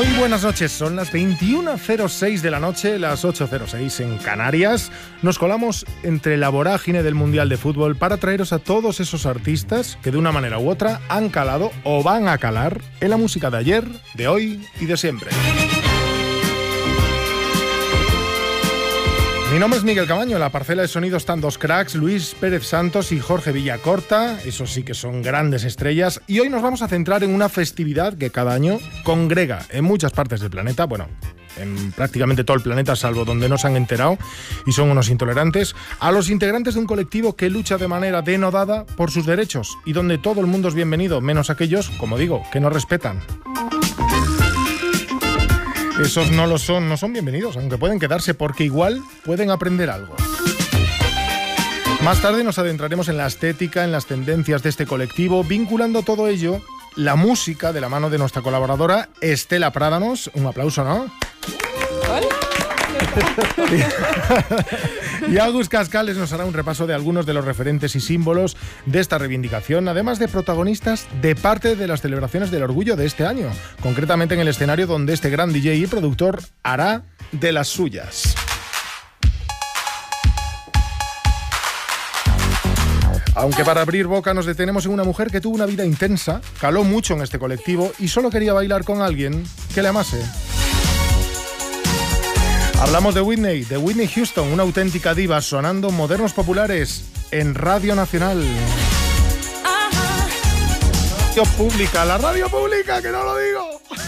Muy buenas noches, son las 21:06 de la noche, las 8:06 en Canarias. Nos colamos entre la vorágine del Mundial de Fútbol para traeros a todos esos artistas que de una manera u otra han calado o van a calar en la música de ayer, de hoy y de siempre. Mi nombre es Miguel Camaño, en la parcela de sonido están dos cracks, Luis Pérez Santos y Jorge Villacorta, esos sí que son grandes estrellas, y hoy nos vamos a centrar en una festividad que cada año congrega en muchas partes del planeta, bueno, en prácticamente todo el planeta, salvo donde no se han enterado y son unos intolerantes, a los integrantes de un colectivo que lucha de manera denodada por sus derechos y donde todo el mundo es bienvenido, menos aquellos, como digo, que no respetan. Esos no son bienvenidos, aunque pueden quedarse porque igual pueden aprender algo. Más tarde nos adentraremos en la estética, en las tendencias de este colectivo, vinculando todo ello, la música de la mano de nuestra colaboradora Estela Prádanos. Un aplauso, ¿no? Hola. Y Agus Cascales nos hará un repaso de algunos de los referentes y símbolos de esta reivindicación, además de protagonistas de parte de las celebraciones del orgullo de este año, concretamente en el escenario donde este gran DJ y productor hará de las suyas. Aunque para abrir boca nos detenemos en una mujer que tuvo una vida intensa, caló mucho en este colectivo y solo quería bailar con alguien que le amase. Hablamos de Whitney Houston, una auténtica diva sonando modernos populares en Radio Nacional. Radio Pública, la radio pública, que no lo digo.